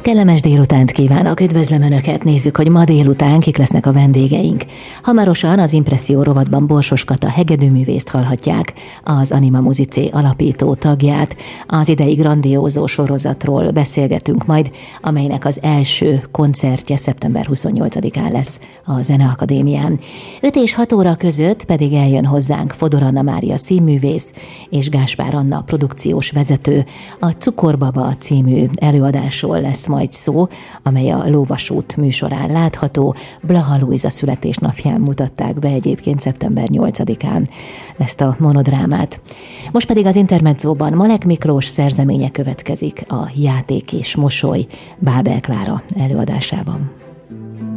Kellemes délutánt kívánok, üdvözlöm Önöket, nézzük, hogy ma délután kik lesznek a vendégeink. Hamarosan az Impresszió rovatban Borsos Kata hegedűművészt hallhatják, az Anima Musicé alapító tagját. Az idei grandiózó sorozatról beszélgetünk majd, amelynek az első koncertje szeptember 28-án lesz a Zeneakadémián. 5 és 6 óra között pedig eljön hozzánk Fodor Anna Mária színművész és Gáspár Anna produkciós vezető. A Cukorbaba című előadásról lesz majd szó, amely a Lóvasút műsorán látható. Blaha Lujza születésnapján mutatták be egyébként szeptember 8-án ezt a monodrámát. Most pedig az Intermedzóban Malek Miklós szerzeménye következik, a Játék és Mosoly Bábel Klára előadásában.